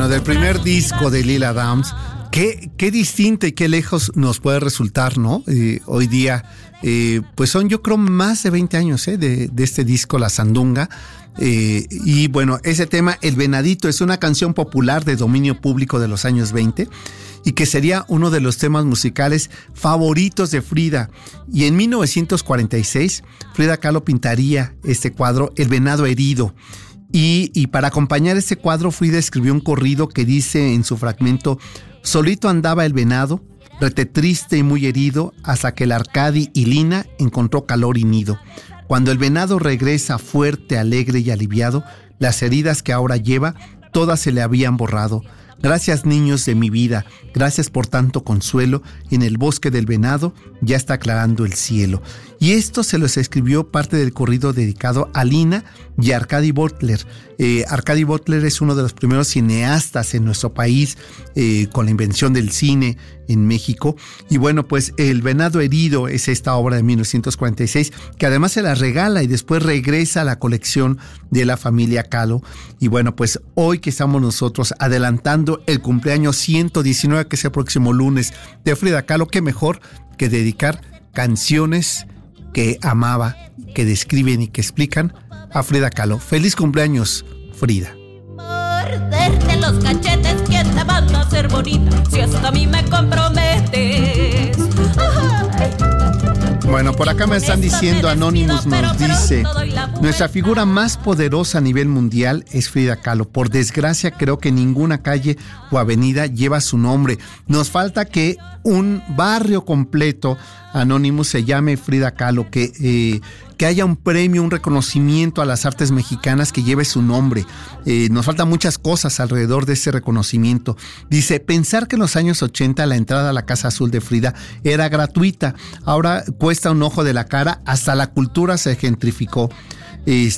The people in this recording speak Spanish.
Bueno, del primer disco de Lila Downs, qué distinta y qué lejos nos puede resultar, ¿no? Hoy día, pues son yo creo más de 20 años de este disco, La Sandunga. Y bueno, ese tema, El Venadito, es una canción popular de dominio público de los años 20 y que sería uno de los temas musicales favoritos de Frida. Y en 1946, Frida Kahlo pintaría este cuadro, El Venado Herido. Y para acompañar este cuadro, Frida escribió un corrido que dice en su fragmento: solito andaba el venado, rete triste y muy herido, hasta que el Arcadi y Lina encontró calor y nido. Cuando el venado regresa fuerte, alegre y aliviado, las heridas que ahora lleva, todas se le habían borrado. Gracias, niños de mi vida, gracias por tanto consuelo, en el bosque del venado ya está aclarando el cielo. Y esto se los escribió parte del corrido dedicado a Lina y a Arcadi Butler. Arcadi Butler es uno de los primeros cineastas en nuestro país, con la invención del cine en México. Y bueno, pues El Venado Herido es esta obra de 1946, que además se la regala y después regresa a la colección de la familia Kahlo. Y bueno, pues hoy que estamos nosotros adelantando el cumpleaños 119, que es el próximo lunes, de Frida Kahlo, qué mejor que dedicar canciones que amaba, que describen y que explican a Frida Kahlo. Feliz cumpleaños, Frida. Morderte los cachetes, ¿quién te manda a ser bonita? Si hasta a mí me comprometes. Ay. Bueno, por acá me están diciendo, Anonymous nos dice: nuestra figura más poderosa a nivel mundial es Frida Kahlo. Por desgracia, creo que ninguna calle o avenida lleva su nombre. Nos falta que un barrio completo, Anonymous, se llame Frida Kahlo, que haya un premio, un reconocimiento a las artes mexicanas que lleve su nombre. Nos faltan muchas cosas alrededor de ese reconocimiento. Dice: pensar que en los años 80 la entrada a la Casa Azul de Frida era gratuita. Ahora cuesta un ojo de la cara, hasta la cultura se gentrificó.